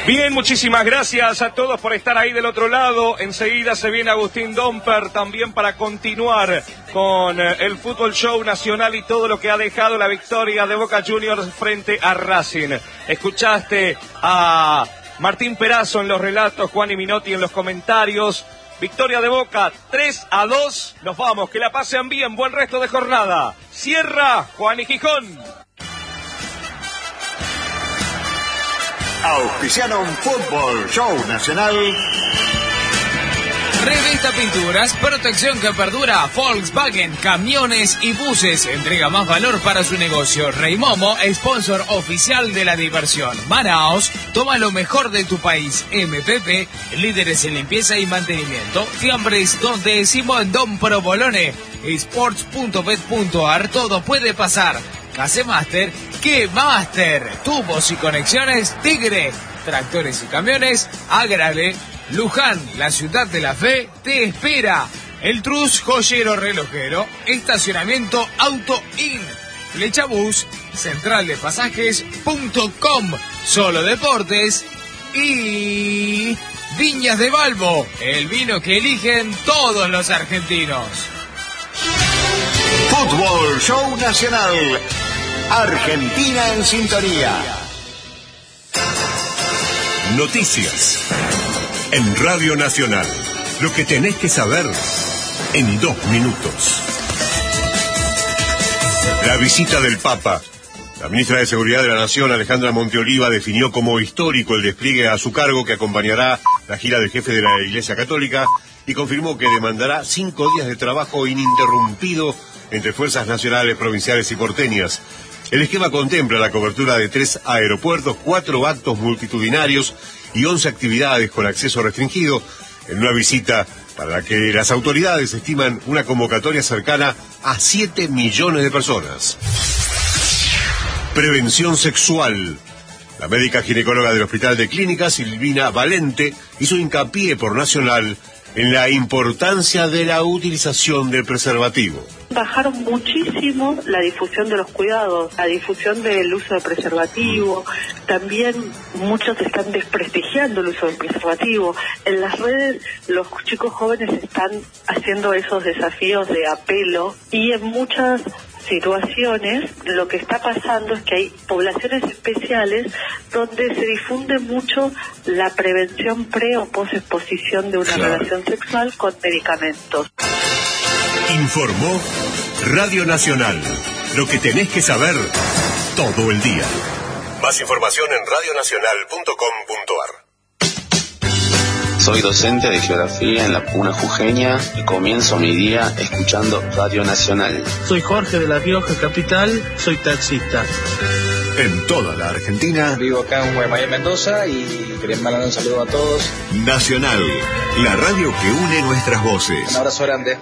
Bien, muchísimas gracias a todos por estar ahí del otro lado. Enseguida se viene Agustín Domper también para continuar con el Fútbol Show Nacional y todo lo que ha dejado la victoria de Boca Juniors frente a Racing. Escuchaste a Martín Perazo en los relatos, Juan y Minotti en los comentarios. Victoria de Boca, 3-2. Nos vamos, que la pasen bien, buen resto de jornada. Cierra Juan y Gijón. Auspiciaron Fútbol Show Nacional. Revista Pinturas, protección que perdura. Volkswagen, camiones y buses. Entrega más valor para su negocio. Rey Momo, sponsor oficial de la diversión. Manaos, toma lo mejor de tu país. MPP, líderes en limpieza y mantenimiento. Fiambres, donde decimos en Don Provolone. Sports.bet.ar, todo puede pasar. Casemaster, ¡qué máster! Tubos y conexiones, Tigre. Tractores y camiones, Agrale. Luján, la ciudad de la fe, te espera. El Trus, joyero relojero. Estacionamiento Auto In. Flechabús, centraldepasajes.com. Solo Deportes. Y Viñas de Balbo, el vino que eligen todos los argentinos. Fútbol Show Nacional. Argentina en sintonía. Noticias en Radio Nacional. Lo que tenés que saber en 2 minutos. La visita del Papa. La ministra de Seguridad de la Nación, Alejandra Monteoliva, definió como histórico el despliegue a su cargo que acompañará la gira del jefe de la Iglesia Católica y confirmó que demandará 5 días de trabajo ininterrumpido entre fuerzas nacionales, provinciales y porteñas. El esquema contempla la cobertura de 3 aeropuertos, 4 actos multitudinarios y 11 actividades con acceso restringido, en una visita para la que las autoridades estiman una convocatoria cercana a 7 millones de personas. Prevención sexual. La médica ginecóloga del Hospital de Clínicas, Silvina Valente, hizo hincapié por Nacional en la importancia de la utilización del preservativo. Bajaron muchísimo la difusión de los cuidados, la difusión del uso de preservativo. También muchos están desprestigiando el uso del preservativo. En las redes los chicos jóvenes están haciendo esos desafíos de apelo y en muchas situaciones lo que está pasando es que hay poblaciones especiales donde se difunde mucho la prevención pre o post exposición de una relación sexual con medicamentos. Informó Radio Nacional. Lo que tenés que saber todo el día. Más información en radionacional.com.ar. Soy docente de geografía en la Puna Jujeña y comienzo mi día escuchando Radio Nacional. Soy Jorge de La Rioja Capital, soy taxista. En toda la Argentina. Vivo acá en Guaymallén, Mendoza, y quería mandar un saludo a todos. Nacional, la radio que une nuestras voces. Un abrazo grande.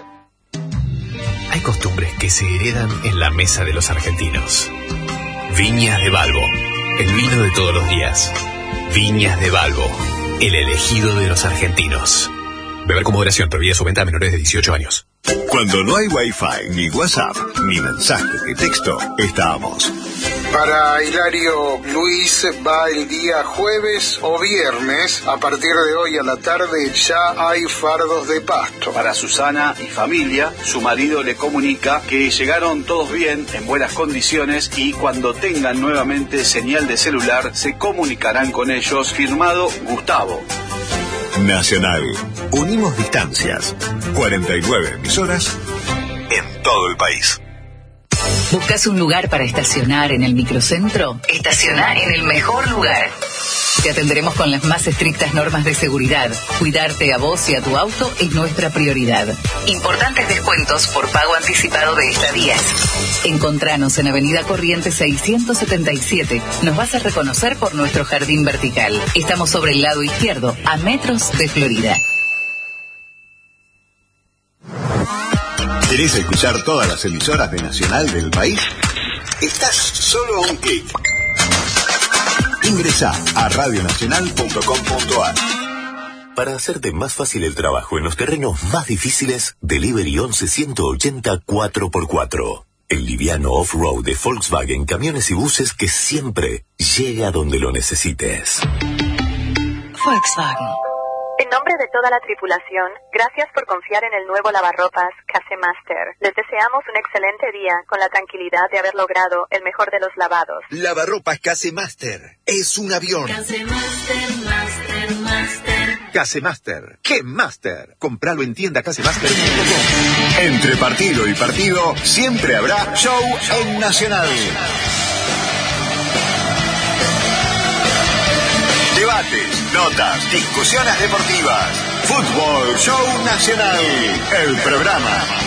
Hay costumbres que se heredan en la mesa de los argentinos. Viñas de Balbo, el vino de todos los días. Viñas de Balbo, el elegido de los argentinos. Beber con moderación, prohibida su venta a menores de 18 años. Cuando no hay Wi-Fi, ni WhatsApp, ni mensajes de texto, estamos. Para Hilario Luis va el día jueves o viernes. A partir de hoy a la tarde ya hay fardos de pasto. Para Susana y familia, su marido le comunica que llegaron todos bien, en buenas condiciones, y cuando tengan nuevamente señal de celular se comunicarán con ellos. Firmado Gustavo. Nacional. Unimos distancias. 49 emisoras en todo el país. ¿Buscas un lugar para estacionar en el microcentro? Estaciona en el mejor lugar. Te atenderemos con las más estrictas normas de seguridad. Cuidarte a vos y a tu auto es nuestra prioridad. Importantes descuentos por pago anticipado de estadías. Encontranos en Avenida Corrientes 677. Nos vas a reconocer por nuestro jardín vertical. Estamos sobre el lado izquierdo, a metros de Florida. ¿Querés escuchar todas las emisoras de Nacional del país? Estás solo a un clic. Ingresá a radionacional.com.ar. Para hacerte más fácil el trabajo en los terrenos más difíciles, Delivery 11-180 4x4. El liviano off-road de Volkswagen, camiones y buses que siempre llega donde lo necesites. Volkswagen. En nombre de toda la tripulación, gracias por confiar en el nuevo lavarropas Casemaster. Les deseamos un excelente día con la tranquilidad de haber logrado el mejor de los lavados. Lavarropas Casemaster. Es un avión. Casemaster, Master. Casemaster. ¡Qué Master! Compralo en tienda casemaster.com. Entre partido y partido, siempre habrá show en Nacional. Debates, notas, discusiones deportivas. Fútbol Show Nacional. El programa